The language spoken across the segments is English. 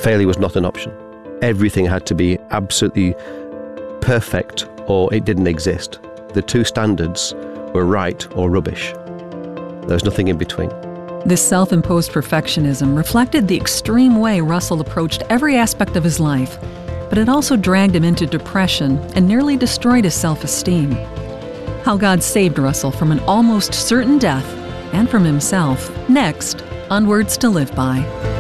Failure was not an option. Everything had to be absolutely perfect or it didn't exist. The two standards were right or rubbish. There was nothing in between. This self-imposed perfectionism reflected the extreme way Russell approached every aspect of his life, but it also dragged him into depression and nearly destroyed his self-esteem. How God saved Russell from an almost certain death and from himself, next on Words to Live By.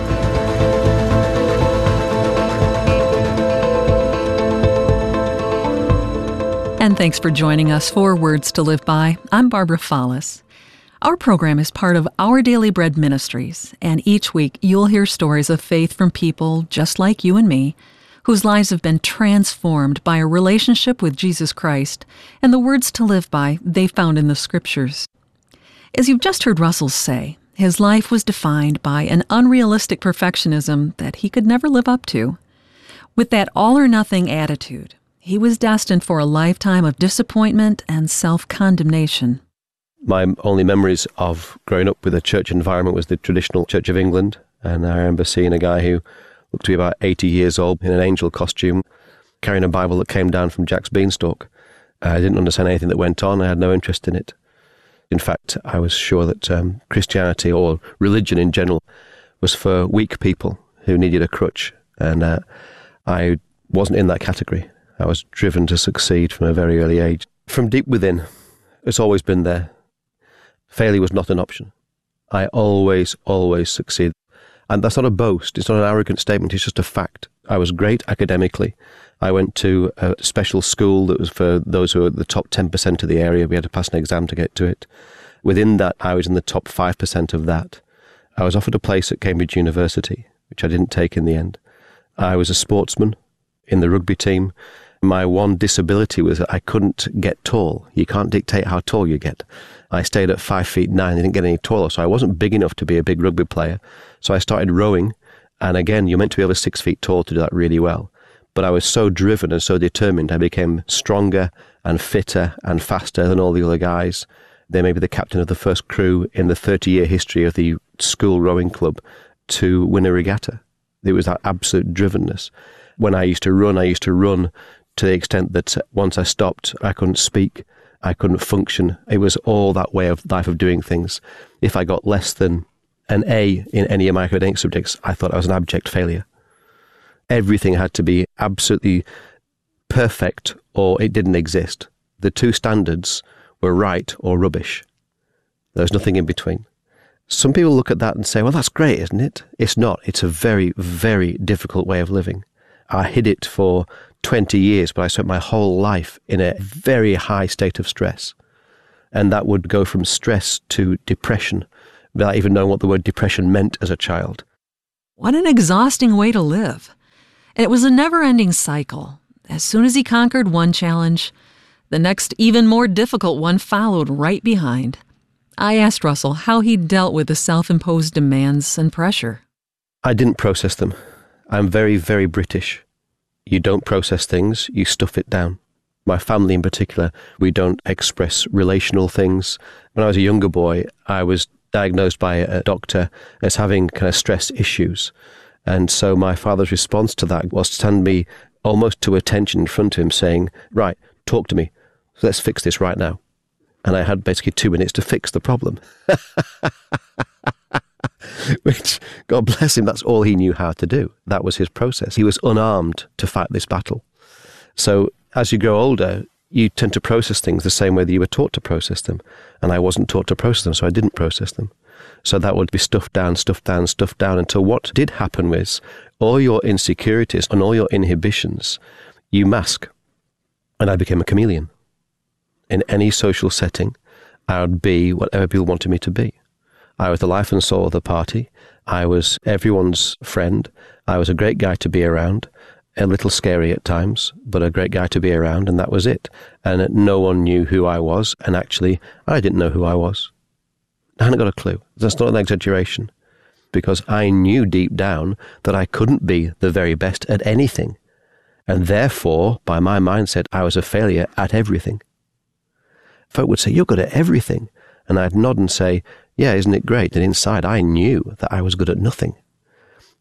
And thanks for joining us for Words to Live By. I'm Barbara Follis. Our program is part of Our Daily Bread Ministries, and each week you'll hear stories of faith from people just like you and me, whose lives have been transformed by a relationship with Jesus Christ and the words to live by they found in the Scriptures. As you've just heard Russell say, his life was defined by an unrealistic perfectionism that he could never live up to. With that all-or-nothing attitude, he was destined for a lifetime of disappointment and self-condemnation. My only memories of growing up with a church environment was the traditional Church of England, and I remember seeing a guy who looked to be about 80 years old in an angel costume, carrying a Bible that came down from Jack's beanstalk. I didn't understand anything that went on. I had no interest in it. In fact, I was sure that Christianity or religion in general was for weak people who needed a crutch, and I wasn't in that category. I was driven to succeed from a very early age. From deep within, it's always been there. Failure was not an option. I always succeed. And that's not a boast. It's not an arrogant statement. It's just a fact. I was great academically. I went to a special school that was for those who were the top 10% of the area. We had to pass an exam to get to it. Within that, I was in the top 5% of that. I was offered a place at Cambridge University, which I didn't take in the end. I was a sportsman in the rugby team. My one disability was that I couldn't get tall. You can't dictate how tall you get. I stayed at 5'9". I didn't get any taller, so I wasn't big enough to be a big rugby player. So I started rowing, and again, you're meant to be over 6 feet tall to do that really well. But I was so driven and so determined, I became stronger and fitter and faster than all the other guys. They made me the captain of the first crew in the 30-year history of the school rowing club to win a regatta. It was that absolute drivenness. When I used to run to the extent that once I stopped, I couldn't speak, I couldn't function. It was all that way of life of doing things. If I got less than an A in any of my academic subjects, I thought I was an abject failure. Everything had to be absolutely perfect or it didn't exist. The two standards were right or rubbish. There was nothing in between. Some people look at that and say, well, that's great, isn't it? It's not. It's a very, very difficult way of living. I hid it for 20 years, but I spent my whole life in a very high state of stress. And that would go from stress to depression, without even knowing what the word depression meant as a child. What an exhausting way to live. And it was a never-ending cycle. As soon as he conquered one challenge, the next even more difficult one followed right behind. I asked Russell how he dealt with the self-imposed demands and pressure. I didn't process them. I'm very, very British. You don't process things, you stuff it down. My family in particular, we don't express relational things. When I was a younger boy, I was diagnosed by a doctor as having kind of stress issues. And so my father's response to that was to stand me almost to attention in front of him saying, right, talk to me. So let's fix this right now. And I had basically 2 minutes to fix the problem. Which, God bless him, that's all he knew how to do. That was his process. He was unarmed to fight this battle. So as you grow older, you tend to process things the same way that you were taught to process them. And I wasn't taught to process them, so I didn't process them. So that would be stuffed down until what did happen was all your insecurities and all your inhibitions, you mask. And I became a chameleon. In any social setting, I would be whatever people wanted me to be. I was the life and soul of the party. I was everyone's friend. I was a great guy to be around, a little scary at times, but a great guy to be around, and that was it. And no one knew who I was, and actually, I didn't know who I was. I hadn't got a clue. That's not an exaggeration, because I knew deep down that I couldn't be the very best at anything, and therefore, by my mindset, I was a failure at everything. Folk would say, you're good at everything, and I'd nod and say, yeah, isn't it great? And inside, I knew that I was good at nothing.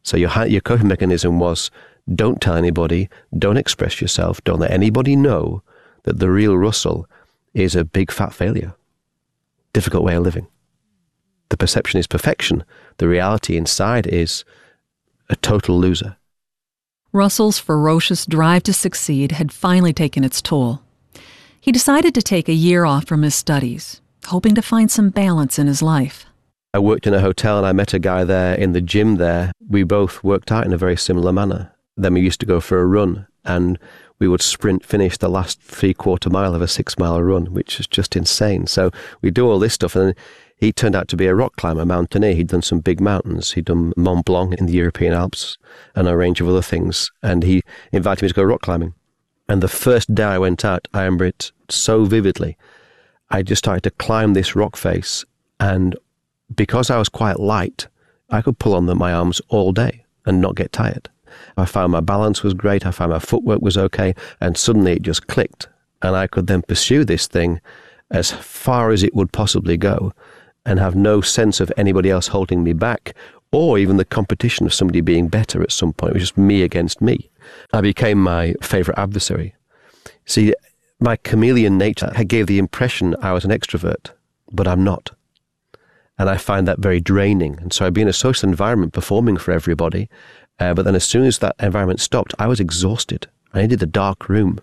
So your coping mechanism was, don't tell anybody, don't express yourself, don't let anybody know that the real Russell is a big fat failure. Difficult way of living. The perception is perfection. The reality inside is a total loser. Russell's ferocious drive to succeed had finally taken its toll. He decided to take a year off from his studies, hoping to find some balance in his life. I worked in a hotel and I met a guy there in the gym there. We both worked out in a very similar manner. Then we used to go for a run and we would sprint finish the last 3/4 mile of a 6-mile run, which is just insane. So we do all this stuff, and he turned out to be a rock climber, mountaineer. He'd done some big mountains. He'd done Mont Blanc in the European Alps and a range of other things. And he invited me to go rock climbing. And the first day I went out, I remember it so vividly. I just started to climb this rock face, and because I was quite light, I could pull on my arms all day and not get tired. I found my balance was great, I found my footwork was okay, and suddenly it just clicked. And I could then pursue this thing as far as it would possibly go and have no sense of anybody else holding me back, or even the competition of somebody being better at some point. It was just me against me. I became my favourite adversary. See, my chameleon nature gave the impression I was an extrovert, but I'm not. And I find that very draining. And so I'd be in a social environment performing for everybody, but then as soon as that environment stopped, I was exhausted. I needed a dark room.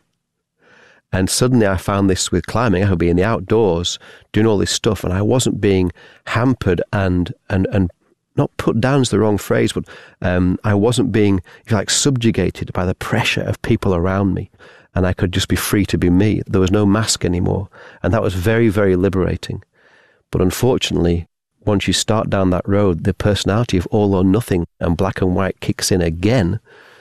And suddenly I found this with climbing. I would be in the outdoors doing all this stuff, and I wasn't being hampered and not put down is the wrong phrase, but I wasn't being, if you like, subjugated by the pressure of people around me. And I could just be free to be me. There was no mask anymore. And that was very, very liberating. But unfortunately, once you start down that road, the personality of all or nothing and black and white kicks in again,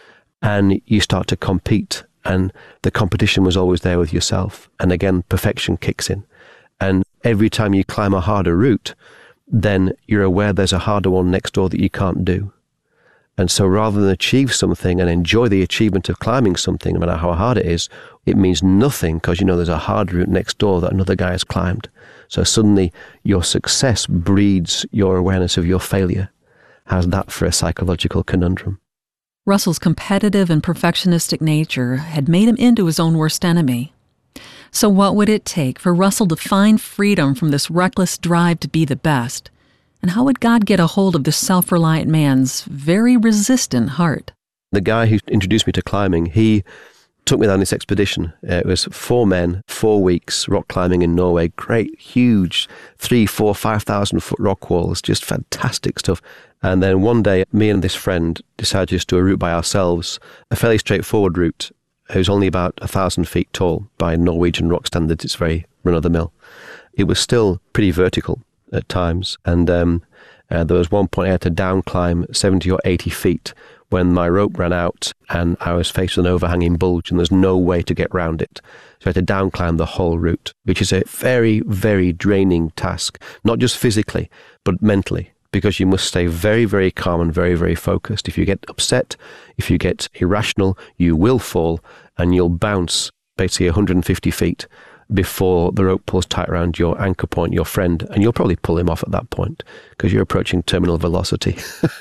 and you start to compete. And the competition was always there with yourself. And again, perfection kicks in. And every time you climb a harder route, then you're aware there's a harder one next door that you can't do. And so rather than achieve something and enjoy the achievement of climbing something, no matter how hard it is, it means nothing because you know there's a hard route next door that another guy has climbed. So suddenly your success breeds your awareness of your failure. How's that for a psychological conundrum? Russell's competitive and perfectionistic nature had made him into his own worst enemy. So what would it take for Russell to find freedom from this reckless drive to be the best? And how would God get a hold of this self-reliant man's very resistant heart? The guy who introduced me to climbing, he took me on this expedition. It was 4 men, 4 weeks, rock climbing in Norway. Great, huge, 3, 4, 5,000 foot rock walls, just fantastic stuff. And then one day, me and this friend decided to just do a route by ourselves, a fairly straightforward route. It was only about 1,000 feet tall by Norwegian rock standards. It's very run-of-the-mill. It was still pretty vertical at times. And there was one point I had to down climb 70 or 80 feet when my rope ran out and I was faced with an overhanging bulge and there's no way to get round it. So I had to down climb the whole route, which is a very, very draining task, not just physically, but mentally, because you must stay very, very calm and very, very focused. If you get upset, if you get irrational, you will fall and you'll bounce basically 150 feet before the rope pulls tight around your anchor point, your friend, and you'll probably pull him off at that point because you're approaching terminal velocity.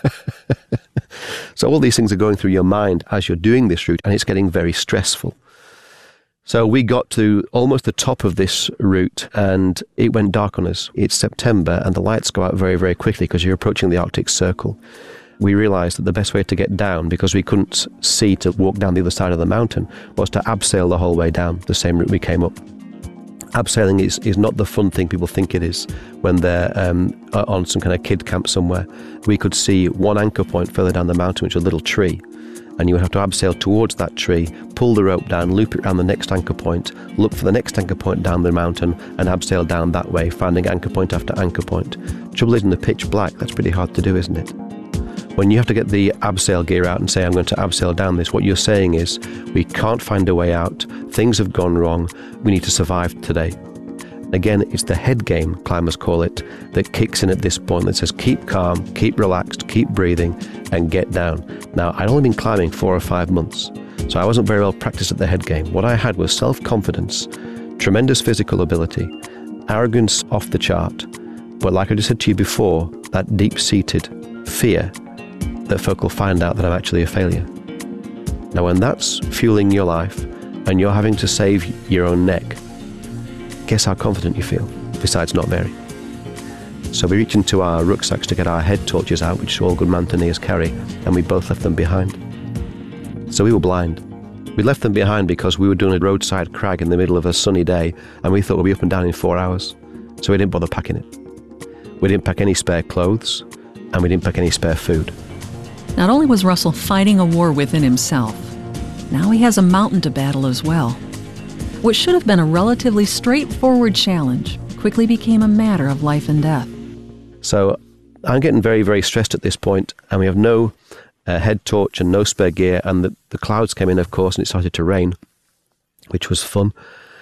So all these things are going through your mind as you're doing this route, and it's getting very stressful. So we got to almost the top of this route and it went dark on us. It's September and the lights go out very, very quickly because you're approaching the Arctic Circle. We realized that the best way to get down, because we couldn't see to walk down the other side of the mountain, was to abseil the whole way down the same route we came up. Abseiling is not the fun thing people think it is when they're on some kind of kid camp somewhere. We could see one anchor point further down the mountain, which is a little tree, and you would have to abseil towards that tree, pull the rope down, loop it around the next anchor point, look for the next anchor point down the mountain, and abseil down that way, finding anchor point after anchor point. Trouble is, in the pitch black, that's pretty hard to do, isn't it? When you have to get the abseil gear out and say, I'm going to abseil down this, what you're saying is, we can't find a way out, things have gone wrong, we need to survive today. Again, it's the head game, climbers call it, that kicks in at this point that says, keep calm, keep relaxed, keep breathing, and get down. Now, I'd only been climbing 4 or 5 months, so I wasn't very well practiced at the head game. What I had was self-confidence, tremendous physical ability, arrogance off the chart, but like I just said to you before, that deep-seated fear that folk will find out that I'm actually a failure. Now, when that's fueling your life and you're having to save your own neck, guess how confident you feel, besides not very. So we reached into our rucksacks to get our head torches out, which all good mountaineers carry, and we both left them behind. So we were blind. We left them behind because we were doing a roadside crag in the middle of a sunny day, and we thought we'd be up and down in 4 hours. So we didn't bother packing it. We didn't pack any spare clothes, and we didn't pack any spare food. Not only was Russell fighting a war within himself, now he has a mountain to battle as well. What should have been a relatively straightforward challenge quickly became a matter of life and death. So I'm getting very, very stressed at this point, and we have no head torch and no spare gear, and the clouds came in, of course, and it started to rain, which was fun.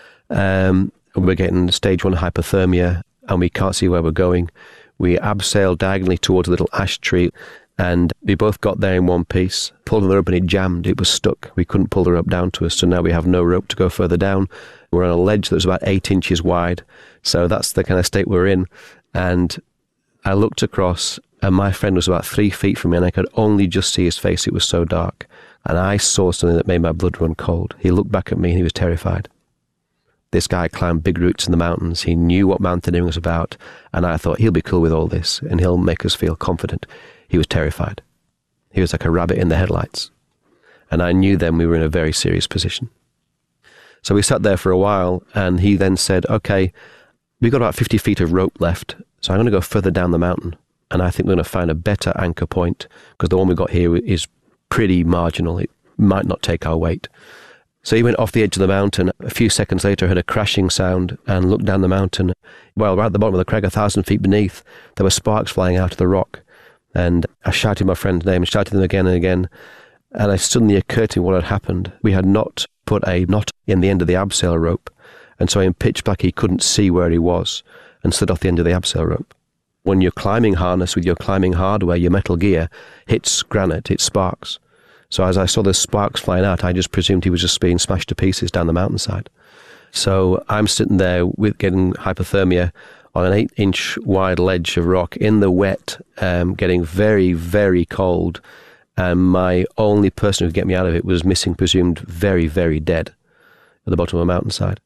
We're getting stage 1 hypothermia, and we can't see where we're going. We abseiled diagonally towards a little ash tree, and we both got there in one piece, pulled the rope, and it jammed. It was stuck. We couldn't pull the rope down to us, so now we have no rope to go further down. We're on a ledge that was about 8 inches wide, so that's the kind of state we're in. And I looked across, and my friend was about 3 feet from me, and I could only just see his face. It was so dark. And I saw something that made my blood run cold. He looked back at me, and he was terrified. This guy climbed big roots in the mountains. He knew what mountaineering was about, and I thought, he'll be cool with all this, and he'll make us feel confident. He was terrified. He was like a rabbit in the headlights. And I knew then we were in a very serious position. So we sat there for a while, and he then said, okay, we've got about 50 feet of rope left, so I'm going to go further down the mountain, and I think we're going to find a better anchor point, because the one we've got here is pretty marginal. It might not take our weight. So he went off the edge of the mountain. A few seconds later, I heard a crashing sound and looked down the mountain. Well, right at the bottom of the crag, 1,000 feet beneath, there were sparks flying out of the rock. And I shouted my friend's name and shouted them again and again. And it suddenly occurred to me what had happened. We had not put a knot in the end of the abseil rope. And so in pitch black, he couldn't see where he was and slid off the end of the abseil rope. When your climbing harness with your climbing hardware, your metal gear, hits granite, it sparks. So as I saw the sparks flying out, I just presumed he was just being smashed to pieces down the mountainside. So I'm sitting there with getting hypothermia on an 8-inch wide ledge of rock in the wet, getting very, very cold. And my only person who could get me out of it was missing, presumed very, very dead at the bottom of a mountainside.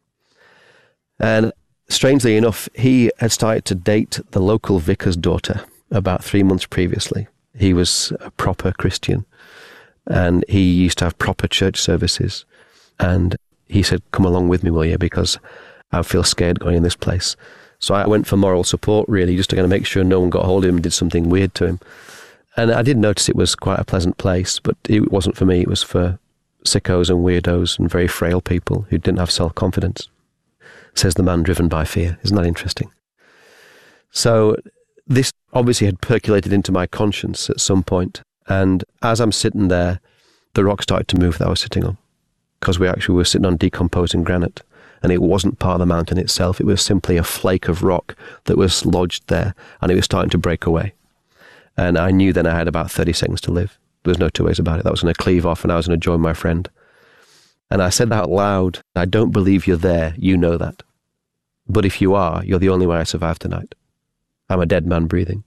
And strangely enough, he had started to date the local vicar's daughter about 3 months previously. He was a proper Christian, and he used to have proper church services. And he said, come along with me, will you? Because I feel scared going in this place. So I went for moral support, really, just to kind of make sure no one got hold of him and did something weird to him. And I did notice it was quite a pleasant place, but it wasn't for me. It was for sickos and weirdos and very frail people who didn't have self-confidence. Says the man driven by fear. Isn't that interesting? So this obviously had percolated into my conscience at some point. And as I'm sitting there, the rock started to move that I was sitting on, because we actually were sitting on decomposing granite. And it wasn't part of the mountain itself. It was simply a flake of rock that was lodged there, and it was starting to break away. And I knew then I had about 30 seconds to live. There was no two ways about it. That was going to cleave off, and I was going to join my friend. And I said out loud, I don't believe you're there, you know that. But if you are, you're the only way I survive tonight. I'm a dead man breathing.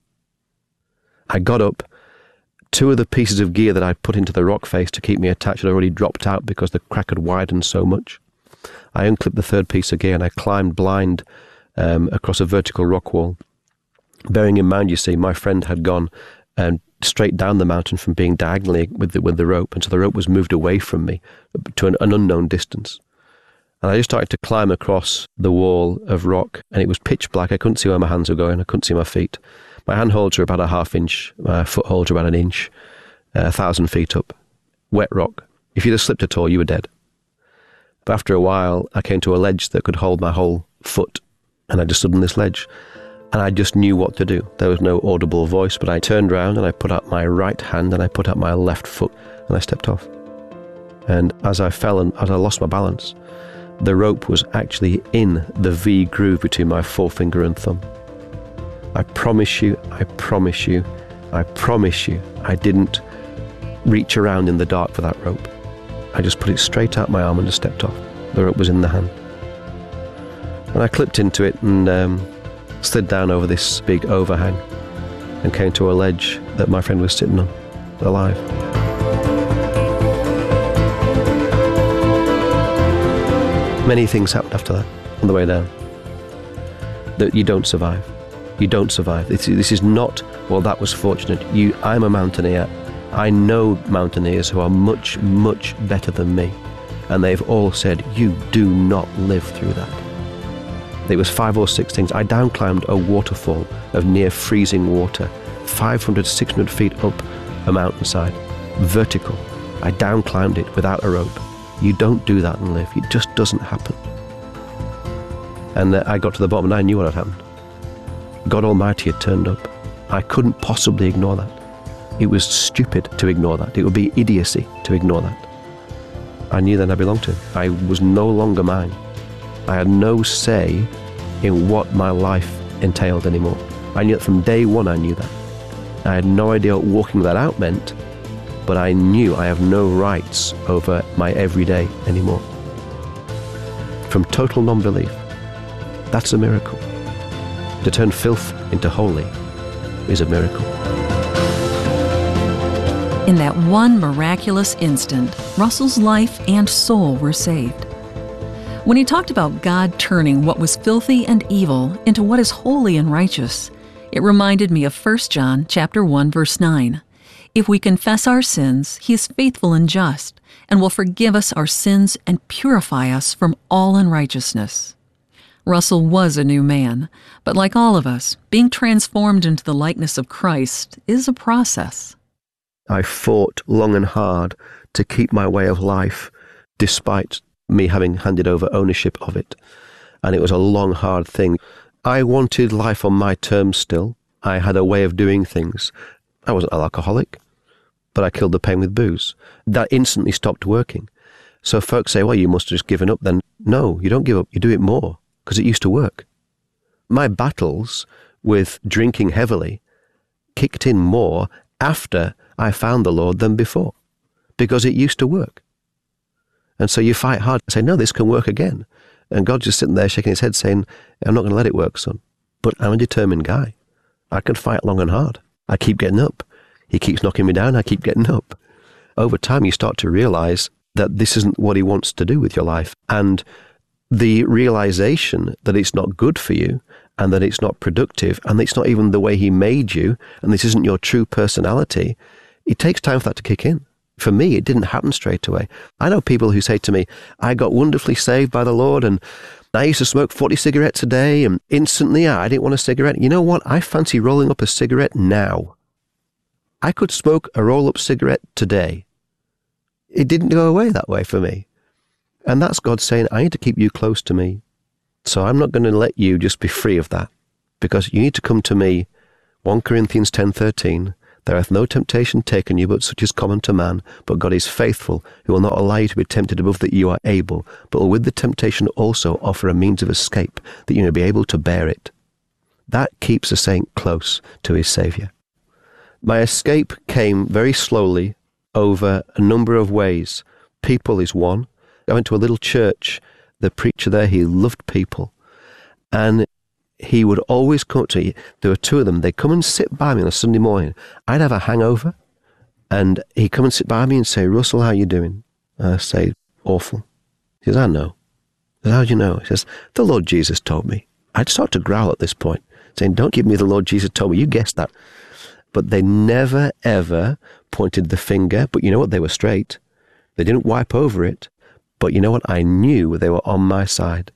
I got up. 2 of the pieces of gear that I'd put into the rock face to keep me attached had already dropped out because the crack had widened so much. I unclipped the 3rd piece of gear and I climbed blind across a vertical rock wall. Bearing in mind, you see, my friend had gone straight down the mountain from being diagonally with the rope, and so the rope was moved away from me to an unknown distance. And I just started to climb across the wall of rock, and it was pitch black. I couldn't see where my hands were going. I couldn't see my feet. My handholds were about a 1/2 inch. My footholds were about 1 inch. 1,000 feet up. Wet rock. If you'd have slipped at all, you were dead. But after a while, I came to a ledge that could hold my whole foot, and I just stood on this ledge. And I just knew what to do. There was no audible voice, but I turned round and I put out my right hand and I put out my left foot, and I stepped off. And as I fell and as I lost my balance, the rope was actually in the V groove between my forefinger and thumb. I promise you, I promise you, I promise you, I didn't reach around in the dark for that rope. I just put it straight out my arm and just stepped off. The rope was in the hand. And I clipped into it and slid down over this big overhang and came to a ledge that my friend was sitting on. alive. Many things happened after that, on the way down, that you don't survive. You don't survive. This is not, well, that was fortunate. I'm a mountaineer. I know mountaineers who are much, much better than me. And they've all said, you do not live through that. It was 5 or 6 things. I downclimbed a waterfall of near freezing water, 500, 600 feet up a mountainside, vertical. I downclimbed it without a rope. You don't do that and live. It just doesn't happen. And I got to the bottom and I knew what had happened. God Almighty had turned up. I couldn't possibly ignore that. It was stupid to ignore that. It would be idiocy to ignore that. I knew then I belonged to him. I was no longer mine. I had no say in what my life entailed anymore. I knew that from day one. I knew that. I had no idea what walking that out meant, but I knew I have no rights over my everyday anymore. From total non-belief, that's a miracle. To turn filth into holy is a miracle. In that one miraculous instant, Russell's life and soul were saved. When he talked about God turning what was filthy and evil into what is holy and righteous, it reminded me of 1 John chapter 1, verse 9. If we confess our sins, he is faithful and just, and will forgive us our sins and purify us from all unrighteousness. Russell was a new man, but like all of us, being transformed into the likeness of Christ is a process. I fought long and hard to keep my way of life, despite me having handed over ownership of it. And it was a long, hard thing. I wanted life on my terms still. I had a way of doing things. I wasn't an alcoholic, but I killed the pain with booze. That instantly stopped working. So folks say, well, you must have just given up then. No, you don't give up. You do it more, because it used to work. My battles with drinking heavily kicked in more after I found the Lord than before, because it used to work. And so you fight hard and say, no, this can work again. And God's just sitting there shaking his head saying, I'm not going to let it work, son. But I'm a determined guy. I can fight long and hard. I keep getting up. He keeps knocking me down. I keep getting up. Over time, you start to realize that this isn't what he wants to do with your life. And the realization that it's not good for you, and that it's not productive, and it's not even the way he made you, and this isn't your true personality, it takes time for that to kick in. For me, it didn't happen straight away. I know people who say to me, I got wonderfully saved by the Lord, and I used to smoke 40 cigarettes a day, and instantly I didn't want a cigarette. You know what? I fancy rolling up a cigarette now. I could smoke a roll-up cigarette today. It didn't go away that way for me. And that's God saying, I need to keep you close to me. So I'm not going to let you just be free of that, because you need to come to me. 1 Corinthians 10:13, there hath no temptation taken you, but such is common to man. But God is faithful, who will not allow you to be tempted above that you are able, but will with the temptation also offer a means of escape, that you may be able to bear it. That keeps a saint close to his Saviour. My escape came very slowly over a number of ways. People is one. I went to a little church. The preacher there, he loved people. And he would always come up to me. There were 2 of them. They'd come and sit by me on a Sunday morning. I'd have a hangover, and he'd come and sit by me and say, Russell, how you doing? I'd say, awful. He says, I know. I said, how do you know? He says, the Lord Jesus told me. I'd start to growl at this point, saying, don't give me the Lord Jesus told me. You guessed that. But they never, ever pointed the finger. But you know what? They were straight. They didn't wipe over it. But you know what? I knew they were on my side.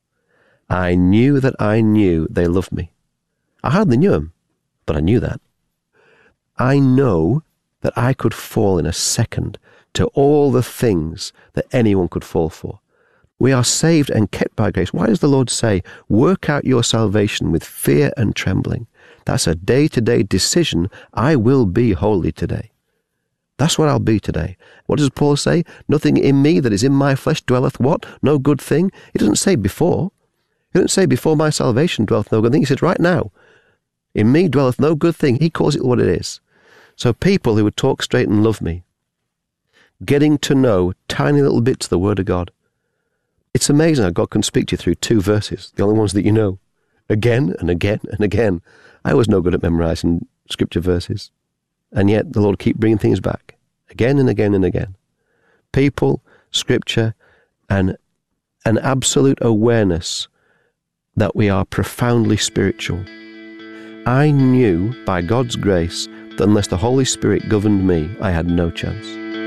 I knew that I knew they loved me. I hardly knew them, but I knew that. I know that I could fall in a second to all the things that anyone could fall for. We are saved and kept by grace. Why does the Lord say, work out your salvation with fear and trembling? That's a day-to-day decision. I will be holy today. That's what I'll be today. What does Paul say? Nothing in me that is in my flesh dwelleth what? No good thing. He doesn't say before. He doesn't say before my salvation dwelleth no good thing. He says right now. In me dwelleth no good thing. He calls it what it is. So people who would talk straight and love me, getting to know tiny little bits of the Word of God. It's amazing how God can speak to you through 2 verses, the only ones that you know, again and again and again. I was no good at memorizing scripture verses. And yet the Lord keep bringing things back again and again and again. People, scripture, and an absolute awareness that we are profoundly spiritual. I knew by God's grace that unless the Holy Spirit governed me, I had no chance.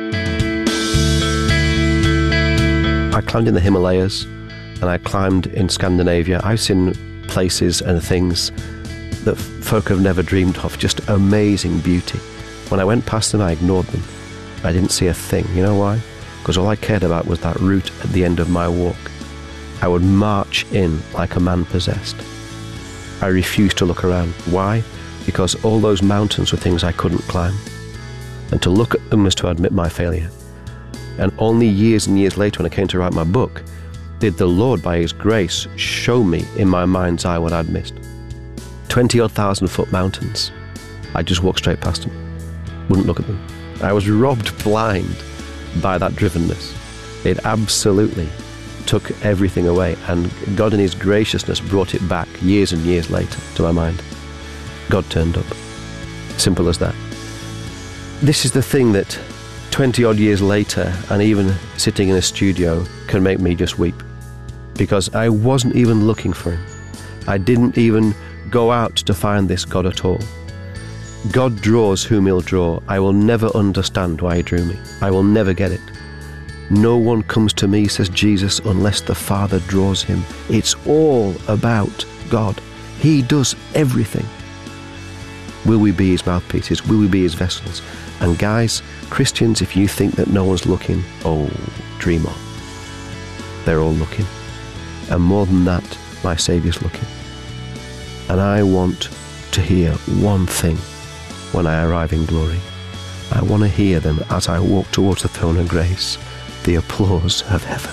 I climbed in the Himalayas and I climbed in Scandinavia. I've seen places and things that folk have never dreamed of, just amazing beauty. When I went past them, I ignored them. I didn't see a thing. You know why? Because all I cared about was that route at the end of my walk. I would march in like a man possessed. I refused to look around. Why? Because all those mountains were things I couldn't climb. And to look at them was to admit my failure. And only years and years later, when I came to write my book, did the Lord, by His grace, show me in my mind's eye what I'd missed. 20-odd thousand-foot mountains. I just walked straight past them. Wouldn't look at them. I was robbed blind by that drivenness. It absolutely took everything away, and God in His graciousness brought it back years and years later to my mind. God turned up. Simple as that. This is the thing that 20-odd years later, and even sitting in a studio, can make me just weep. Because I wasn't even looking for Him. I didn't even go out to find this God at all. God draws whom He'll draw. I will never understand why He drew me. I will never get it. No one comes to me, says Jesus, unless the Father draws him. It's all about God. He does everything. Will we be His mouthpieces? Will we be His vessels? And guys, Christians, if you think that no one's looking, oh, dream on. They're all looking. And more than that, my Saviour's looking. And I want to hear one thing when I arrive in glory. I want to hear them as I walk towards the throne of grace, the applause of heaven.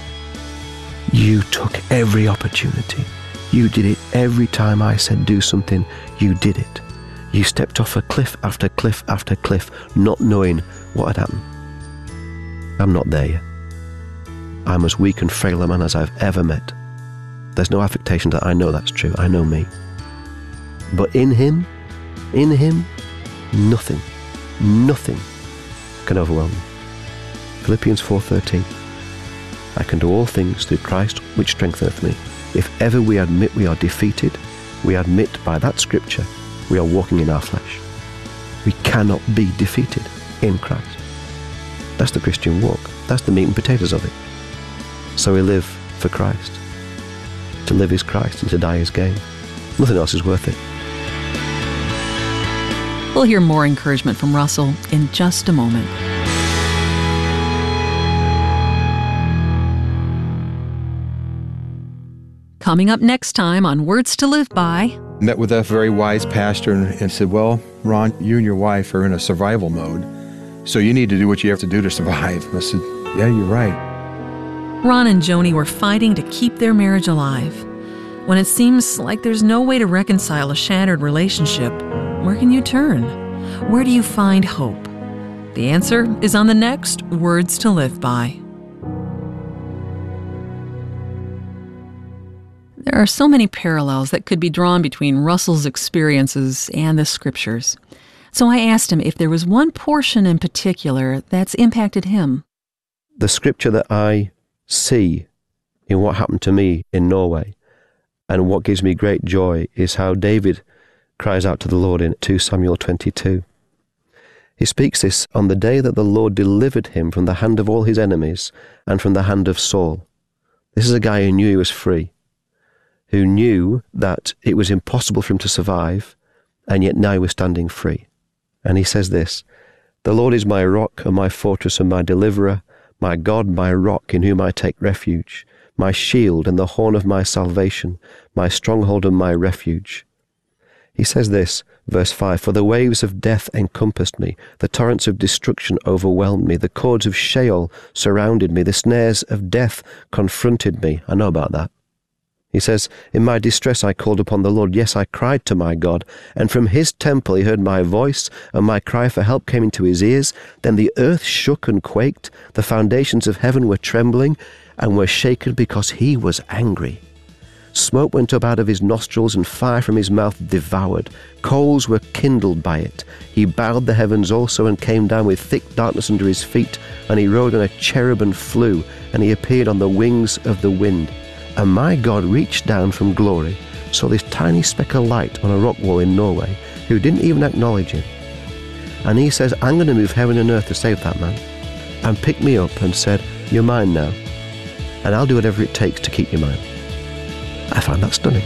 You took every opportunity. You did it every time I said do something. You did it. You stepped off a cliff after cliff after cliff, not knowing what had happened. I'm not there yet. I'm as weak and frail a man as I've ever met. There's no affectation that I know that's true. I know me. But in Him, nothing can overwhelm me. Philippians 4:13. I can do all things through Christ which strengtheneth me. If ever we admit we are defeated, we admit by that scripture we are walking in our flesh. We cannot be defeated in Christ. That's the Christian walk. That's the meat and potatoes of it. So we live for Christ. To live is Christ and to die is gain. Nothing else is worth it. We'll hear more encouragement from Russell in just a moment. Coming up next time on Words to Live By. Met with a very wise pastor and said, well, Ron, you and your wife are in a survival mode, so you need to do what you have to do to survive. I said, yeah, you're right. Ron and Joni were fighting to keep their marriage alive. When it seems like there's no way to reconcile a shattered relationship, where can you turn? Where do you find hope? The answer is on the next Words to Live By. There are so many parallels that could be drawn between Russell's experiences and the Scriptures. So I asked him if there was one portion in particular that's impacted him. The scripture that I see in what happened to me in Norway, and what gives me great joy, is how David cries out to the Lord in 2 Samuel 22. He speaks this on the day that the Lord delivered him from the hand of all his enemies and from the hand of Saul. This is a guy who knew he was free, who knew that it was impossible for him to survive, and yet now he was standing free. And he says this, "The Lord is my rock and my fortress and my deliverer, my God, my rock in whom I take refuge, my shield and the horn of my salvation, my stronghold and my refuge." He says this, verse 5, "For the waves of death encompassed me, the torrents of destruction overwhelmed me, the cords of Sheol surrounded me, the snares of death confronted me." I know about that. He says, "In my distress I called upon the Lord. Yes, I cried to my God. And from his temple he heard my voice, and my cry for help came into his ears. Then the earth shook and quaked. The foundations of heaven were trembling and were shaken because he was angry. Smoke went up out of his nostrils, and fire from his mouth devoured. Coals were kindled by it. He bowed the heavens also, and came down with thick darkness under his feet. And he rode on a cherub and flew, and he appeared on the wings of the wind. And my God reached down from glory, saw this tiny speck of light on a rock wall in Norway, who didn't even acknowledge him. And he says, I'm going to move heaven and earth to save that man. And picked me up and said, you're mine now, and I'll do whatever it takes to keep you mine. I find that stunning.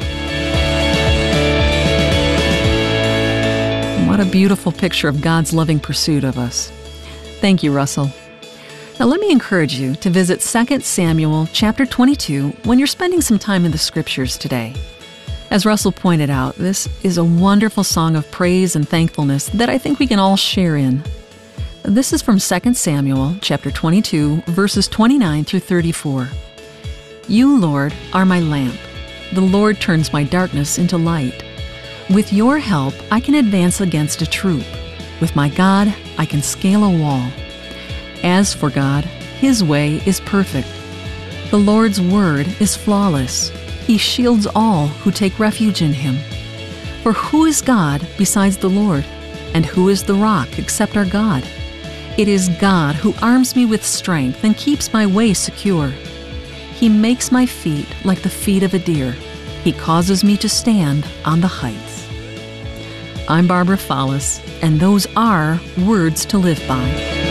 What a beautiful picture of God's loving pursuit of us. Thank you, Russell. Now let me encourage you to visit 2 Samuel chapter 22 when you're spending some time in the Scriptures today. As Russell pointed out, this is a wonderful song of praise and thankfulness that I think we can all share in. This is from 2 Samuel chapter 22, verses 29 through 34. You, Lord, are my lamp. The Lord turns my darkness into light. With your help, I can advance against a troop. With my God, I can scale a wall. As for God, His way is perfect. The Lord's word is flawless. He shields all who take refuge in Him. For who is God besides the Lord? And who is the rock except our God? It is God who arms me with strength and keeps my way secure. He makes my feet like the feet of a deer. He causes me to stand on the heights. I'm Barbara Fallis, and those are Words to Live By.